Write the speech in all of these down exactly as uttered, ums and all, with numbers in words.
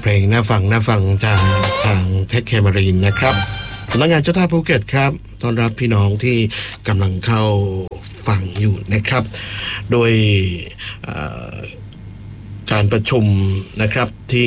เพลงน่าฟังน่าฟังจากทางเทคเคมารีนนะครับสำนักงานเจ้าท่าภูเก็ตครับต้อนรับพี่น้องที่กำลังเข้าฟังอยู่นะครับโดยการประชุมนะครับที่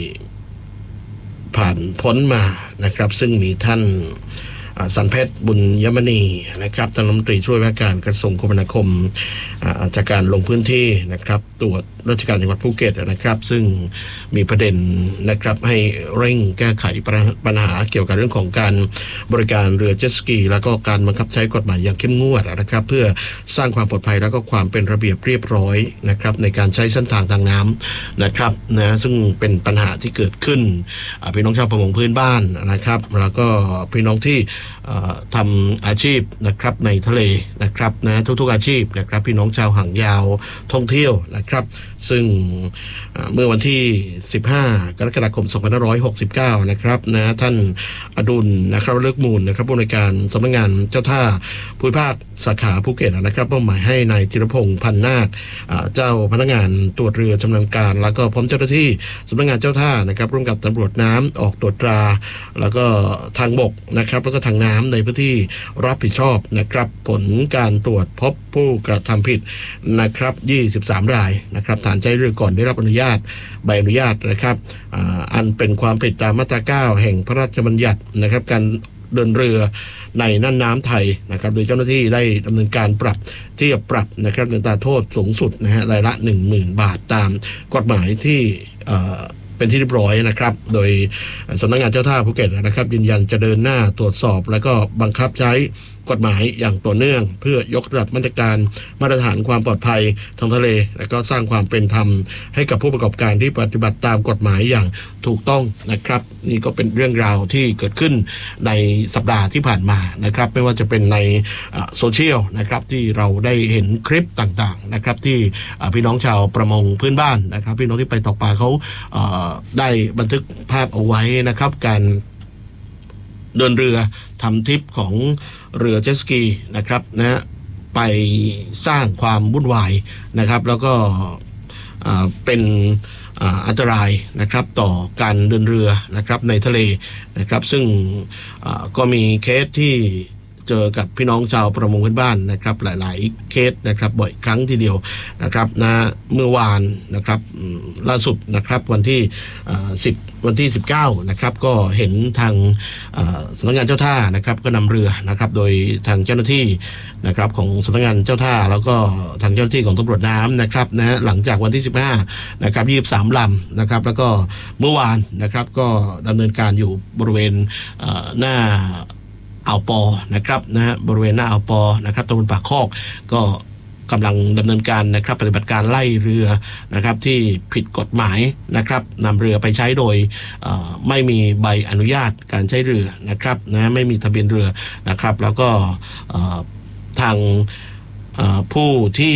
ผ่านพ้นมานะครับซึ่งมีท่านสันเพชรบุญยมณีนะครับท่านรัฐมนตรีช่วยว่าการกระทรวงคมนาคมจากการลงพื้นที่นะครับตรวจราชการจังหวัดภูเก็ตนะครับซึ่งมีประเด็นนะครับให้เร่งแก้ไขปัญหาเกี่ยวกับเรื่องของการบริการเรือเจ็ตสกีแล้วก็การบังคับใช้กฎหมายอย่างเข้มงวดนะครับเพื่อสร้างความปลอดภัยแล้วก็ความเป็นระเบียบเรียบร้อยนะครับในการใช้เส้นทางทางน้ำนะครับนะซึ่งเป็นปัญหาที่เกิดขึ้นพี่น้องชาวประมงพื้นบ้านนะครับแล้วก็พี่น้องที่ทำอาชีพนะครับในทะเลนะครับนะทุกๆอาชีพนะครับพี่น้องชาวหางยาวท่องเที่ยวนะครับซึ่งเมื่อวันที่สิบห้ากรกฎาคมสองพันห้าร้อยหกสิบเก้านะครับนะท่านอดุลนะครับเลิกมูลนะครับผู้อำนวยการสำนักงานเจ้าท่าภูมิภาคสาขาภูเก็ตนะครับมอบหมายให้นายธีรพงษ์พันนาคเจ้าพนักงานตรวจเรือชำนาญการแล้วก็พร้อมเจ้าหน้าที่สำนักงานเจ้าท่านะครับร่วมกับตำรวจน้ำออกตรวจตราแล้วก็ทางบกนะครับแล้วก็ทางน้ำในพื้นที่รับผิดชอบนะครับผลการตรวจพบผู้กระทำผิดนะครับยี่สิบสามรายนะครับฐานใช้เรือก่อนได้รับอนุญาตใบอนุญาตนะครับอันเป็นความผิดตามมาตราเก้าแห่งพระราชบัญญัตินะครับการเดินเรือในน่านน้ำไทยนะครับโดยเจ้าหน้าที่ได้ดำเนินการปรับที่จะปรับนะครับในอัตราโทษสูงสุดนะฮะรายละ หนึ่งหมื่น บาทตามกฎหมายที่เป็นที่เรียบร้อยนะครับโดยสำนักงานเจ้าท่าภูเก็ตนะครับยืนยันจะเดินหน้าตรวจสอบและก็บังคับใช้กฎหมายอย่างต่อเนื่องเพื่อยกระดับมาตรการมาตรฐานความปลอดภัยทางทะเลและก็สร้างความเป็นธรรมให้กับผู้ประกอบการที่ปฏิบัติตามกฎหมายอย่างถูกต้องนะครับนี่ก็เป็นเรื่องราวที่เกิดขึ้นในสัปดาห์ที่ผ่านมานะครับไม่ว่าจะเป็นในโซเชียลนะครับที่เราได้เห็นคลิปต่างๆนะครับที่พี่น้องชาวประมงพื้นบ้านนะครับพี่น้องที่ไปตกปลาเขาได้บันทึกภาพเอาไว้นะครับการเดินเรือทำทริปของเรือเจ็ตสกีนะครับนะไปสร้างความวุ่นวายนะครับแล้วก็เป็นอันตรายนะครับต่อการเดินเรือนะครับในทะเลนะครับซึ่งก็มีเคสที่เจอกับพี่น้องชาวประมงพื้นบ้านนะครับหลายๆเคสนะครับบ่อยครั้งทีเดียวนะครับนะเมื่อวานนะครับล่าสุดนะครับวันที่สิบวันที่สิบเก้านะครับก็เห็นทางสำนักงานเจ้าท่านะครับก็นำเรือนะครับโดยทางเจ้าหน้าที่นะครับของสำนักงานเจ้าท่าแล้วก็ทางเจ้าหน้าที่ของตำรวจน้ำนะครับนะหลังจากวันที่สิบห้านะครับยี่สิบสามลำนะครับแล้วก็เมื่อวานนะครับก็ดำเนินการอยู่บริเวณหน้าอ่าวปอนะครับนะฮะบริเวณหน้าอ่าวปอนะครับตำบลปากคอกก็กำลังดำเนินการนะครับปฏิบัติการไล่เรือนะครับที่ผิดกฎหมายนะครับนำเรือไปใช้โดยไม่มีใบอนุญาตการใช้เรือนะครับนะไม่มีทะเบียนเรือนะครับแล้วก็ทางผู้ที่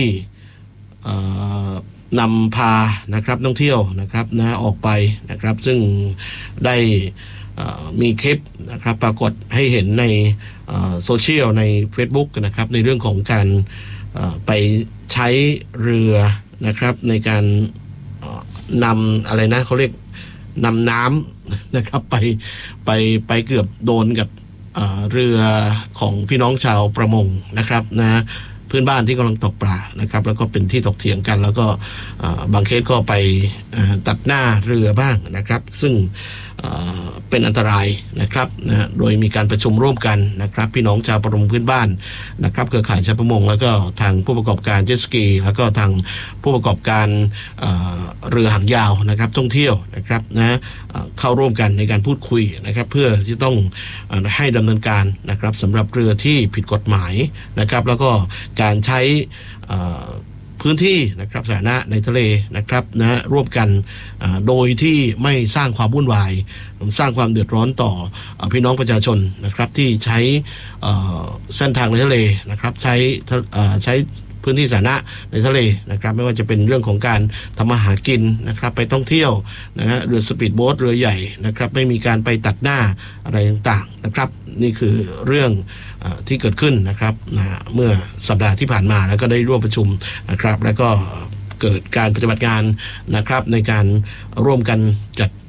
นำพานะครับท่องเที่ยวนะครับนะออกไปนะครับซึ่งได้มีคลิปนะครับปรากฏให้เห็นในโซเชียลใน Facebook นะครับในเรื่องของการไปใช้เรือนะครับในการนำอะไรนะเขาเรียกนำน้ำนะครับไปไปไปเกือบโดนกับเรือของพี่น้องชาวประมงนะครับนะพื้นบ้านที่กำลังตกปลานะครับแล้วก็เป็นที่ตกเถียงกันแล้วก็บางเคสก็ไปตัดหน้าเรือบ้างนะครับซึ่งเป็นอันตรายนะครับนะโดยมีการประชุมร่วมกันนะครับพี่น้องชาวประมงพื้นบ้านนะครับเครือข่ายชาวประมงแล้วก็ทางผู้ประกอบการเจ็ตสกีแล้วก็ทางผู้ประกอบการเรือหางยาวนะครับท่องเที่ยวนะครับนะเข้าร่วมกันในการพูดคุยนะครับเพื่อที่ต้องให้ดำเนินการนะครับสำหรับเรือที่ผิดกฎหมายนะครับแล้วก็การใช้พื้นที่นะครับสาธารณะในทะเลนะครับนะร่วมกันโดยที่ไม่สร้างความวุ่นวายสร้างความเดือดร้อนต่อพี่น้องประชาชนนะครับที่ใช้เส้นทางในทะเลนะครับใช้ใช้พื้นที่สาธารณะในทะเลนะครับไม่ว่าจะเป็นเรื่องของการทำมาหากินนะครับไปท่องเที่ยวนะฮะเรือสปีดโบ๊ทเรือใหญ่นะครับไม่มีการไปตัดหน้าอะไรต่างๆนะครับนี่คือเรื่องที่เกิดขึ้นนะครับนะเมื่อสัปดาห์ที่ผ่านมาแล้วก็ได้ร่วมประชุมนะครับแล้วก็เกิดการปฏิบัติงานนะครับในการร่วมกันจัด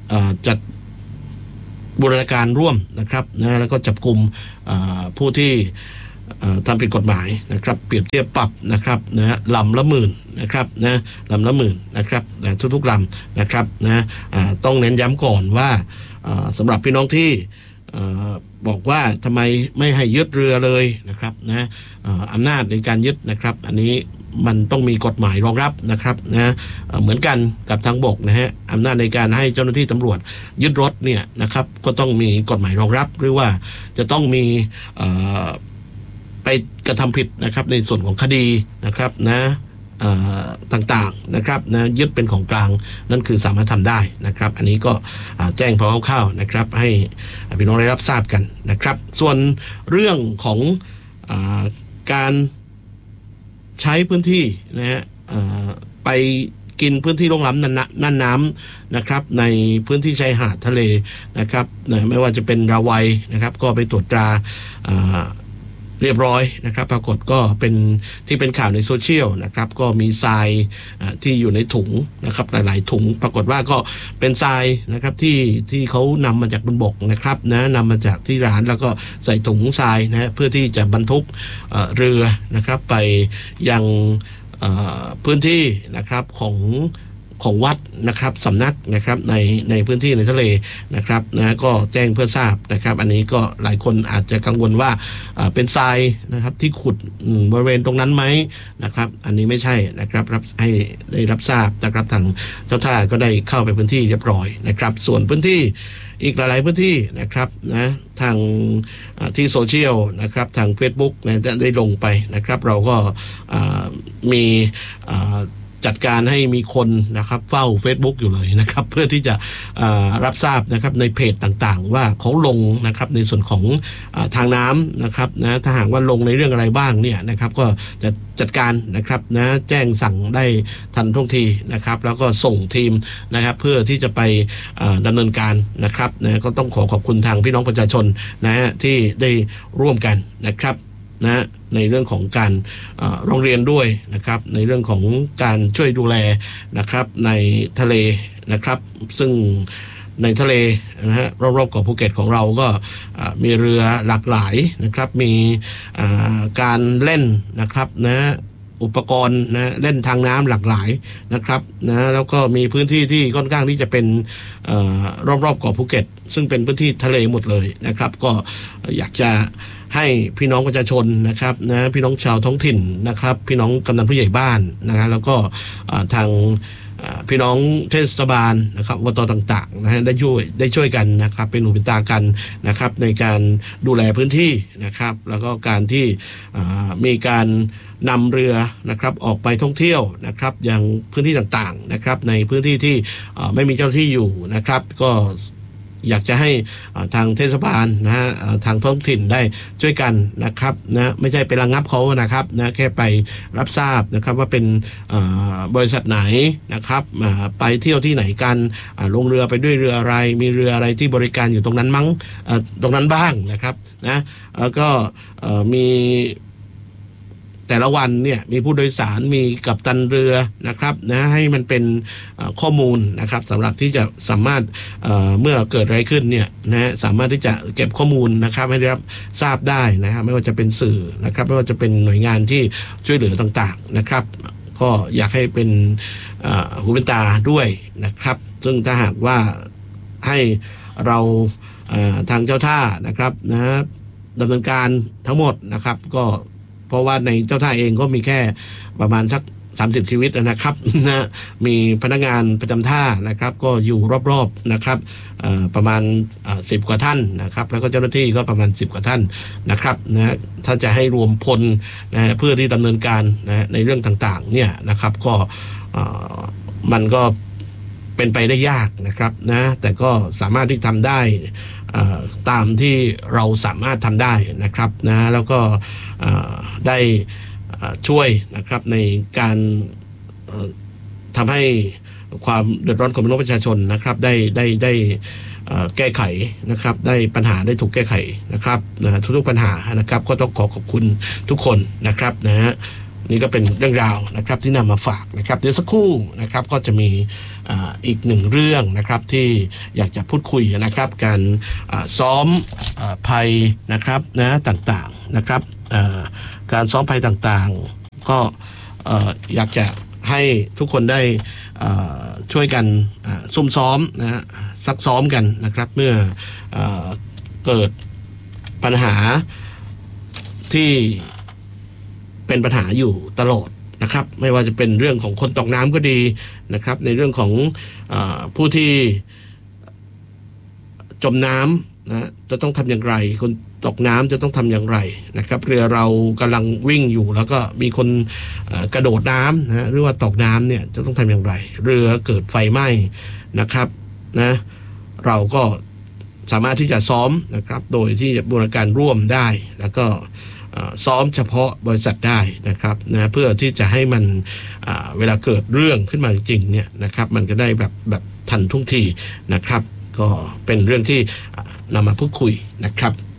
จัดบูรณาการร่วมนะครับนะแล้วก็จับกุมผู้ที่ทำผิดกฎหมายนะครับเปรียบเทียบปรับนะครับนะลำละหมื่นนะครับนะลำละหมื่นนะครับทุกๆลำนะครับนะต้องเน้นย้ำก่อนว่าสำหรับพี่น้องที่บอกว่าทำไมไม่ให้ยึดเรือเลยนะครับนะอำนาจในการยึดนะครับอันนี้มันต้องมีกฎหมายรองรับนะครับนะเหมือนกันกับทางบกนะฮะอำนาจในการให้เจ้าหน้าที่ตำรวจยึดรถเนี่ยนะครับก็ต้องมีกฎหมายรองรับหรือว่าจะต้องมีไปกระทำผิดนะครับในส่วนของคดีนะครับนะต่างๆนะครับนะยึดเป็นของกลางนั่นคือสามารถทำได้นะครับอันนี้ก็แจ้งพอคร่าวๆนะครับให้พี่น้องได้รับทราบกันนะครับส่วนเรื่องของอาการใช้พื้นที่นะฮะไปกินพื้นที่โรงแรมน่านน้ำนะครับในพื้นที่ชายหาดทะเลนะครับนะไม่ว่าจะเป็นราวัยนะครับก็ไปตรวจตราเรียบร้อยนะครับปรากฏก็เป็นที่เป็นข่าวในโซเชียลนะครับก็มีทรายที่อยู่ในถุงนะครับหลายๆถุงปรากฏว่าก็เป็นทรายนะครับที่ที่เขานำมาจากบนบกนะครับนะนำมาจากที่ร้านแล้วก็ใส่ถุงทรายนะเพื่อที่จะบรรทุกเรือนะครับไปยังพื้นที่นะครับของของวัดนะครับสำนักนะครับในในพื้นที่ในทะเลนะครับนะก็แจ้งเพื่อทราบนะครับอันนี้ก็หลายคนอาจจะกังวลว่าเป็นทรายนะครับที่ขุดบริเวณตรงนั้นไหมนะครับอันนี้ไม่ใช่นะครับรับให้ได้รับทราบนะครับทางเจ้าท่าก็ได้เข้าไปพื้นที่เรียบร้อยนะครับส่วนพื้นที่อีกหลายๆพื้นที่นะครับนะทางที่โซเชียลนะครับทาง Facebook นะได้ลงไปนะครับเราก็มีจัดการให้มีคนนะครับเฝ้า Facebook อยู่เลยนะครับเพื่อที่จะรับทราบนะครับในเพจต่างๆว่าเขาลงนะครับในส่วนของทางน้ำนะครับนะถ้าหากว่าลงในเรื่องอะไรบ้างเนี่ยนะครับก็จะจัดการนะครับนะแจ้งสั่งได้ทันท่วงทีนะครับแล้วก็ส่งทีมนะครับเพื่อที่จะไปดำเนินการนะครับนะก็ต้องขอขอบคุณทางพี่น้องประชาชนนะฮะที่ได้ร่วมกันนะครับนะในเรื่องของการร้องเรียนด้วยนะครับในเรื่องของการช่วยดูแลนะครับในทะเลนะครับซึ่งในทะเลนะฮะรอบๆเกาะภูเก็ตของเราก็มีเรือหลากหลายนะครับมีการเล่นนะครับนะอุปกรณ์นะเล่นทางน้ำหลากหลายนะครับนะแล้วก็มีพื้นที่ที่ค่อนข้างที่จะเป็นรอบๆเกาะภูเก็ตซึ่งเป็นพื้นที่ทะเลหมดเลยนะครับก็อยากจะให้พี่น้องประชาชนนะครับนะพี่น้องชาวท้องถิ่นนะครับพี่น้องกำนันผู้ใหญ่บ้านนะฮะแล้วก็ทางพี่น้องเทศบาลนะครับอบตต่างๆนะฮะได้ช่วยได้ช่วยกันนะครับเป็นหูเป็นตากันนะครับในการดูแลพื้นที่นะครับแล้วก็การที่มีการนำเรือนะครับออกไปท่องเที่ยวนะครับยังพื้นที่ต่างๆนะครับในพื้นที่ที่ไม่มีเจ้าที่อยู่นะครับก็อยากจะให้ทางเทศบาลนะฮะทางท้องถิ่นได้ช่วยกันนะครับนะไม่ใช่ไประงับเขานะครับนะแค่ไปรับทราบนะครับว่าเป็นบริษัทไหนนะครับไปเที่ยวที่ไหนกันลงเรือไปด้วยเรืออะไรมีเรืออะไรที่บริการอยู่ตรงนั้นมั้งตรงนั้นบ้างนะครับนะแล้วก็มีแต่ละวันเนี่ยมีผู้โดยสารมีกัปตันเรือนะครับนะให้มันเป็นข้อมูลนะครับสำหรับที่จะสามารถเ, เมื่อเกิดอะไรขึ้นเนี่ยนะสามารถที่จะเก็บข้อมูลนะครับให้ได้รับทราบได้นะครับไม่ว่าจะเป็นสื่อนะครับไม่ว่าจะเป็นหน่วยงานที่ช่วยเหลือต่างๆนะครับก็อยากให้เป็นหูเป็นตาด้วยนะครับซึ่งถ้าหากว่าให้เราทางเจ้าท่านะครับนะดำเนินการทั้งหมดนะครับก็เพราะว่าในเจ้าท่าเองก็มีแค่ประมาณสักสามสิบชีวิตนะครับนะมีพนักงานประจำท่านะครับก็อยู่รอบๆนะครับประมาณสิบกว่าท่านนะครับแล้วก็เจ้าหน้าที่ก็ประมาณสิบกว่าท่านนะครับนะถ้าจะให้รวมพลนะเพื่อที่ดำเนินการนะในเรื่องต่างๆเนี่ยนะครับก็มันก็เป็นไปได้ยากนะครับนะแต่ก็สามารถที่ทำได้ตามที่เราสามารถทำได้นะครับนะแล้วก็ได้ช่วยนะครับในการทำให้ความเดือดร้อนของพี่น้องประชาชนนะครับได้ได้ได้แก้ไขนะครับได้ปัญหาได้ถูกแก้ไขนะครับนะทุกๆปัญหานะครับก็ต้องขอขอบคุณทุกคนนะครับนะฮะนี่ก็เป็นเรื่องราวนะครับที่นำมาฝากนะครับเดี๋ยวสักครู่นะครับก็จะมีอ่าอีกหนึ่งเรื่องนะครับที่อยากจะพูดคุยนะครับการอ่าซ้อมอ่าภัยนะครับนะต่างๆนะครับอ่าการซ้อมภัยต่างๆก็เอ่ออยากจะให้ทุกคนได้อ่าช่วยกันอ่าซุ่มซ้อมนะซักซ้อมกันนะครับเมื่ออ่าเกิดปัญหาที่เป็นปัญหาอยู่ตลอดนะครับไม่ว่าจะเป็นเรื่องของคนตกน้ำก็ดีนะครับในเรื่องของอาผู้ที่จมน้ำนะจะต้องทำอย่างไรคนตกน้ำจะต้องทำอย่างไรนะครับเรือเรากำลังวิ่งอยู่แล้วก็มีคนกระโดดน้ำนะหรือว่าตกน้ำเนี่ยจะต้องทำอย่างไรเรือเกิดไฟไหม้นะครับนะเราก็สามารถที่จะซ้อมนะครับโดยที่จะบูรณาการร่วมได้แล้วก็ซ้อมเฉพาะบริษัทได้นะครับนะเพื่อที่จะให้มันเวลาเกิดเรื่องขึ้นมาจริงเนี่ยนะครับมันก็ได้แบบแบบทันท่วงทีนะครับก็เป็นเรื่องที่นำมาพูดคุยนะครับ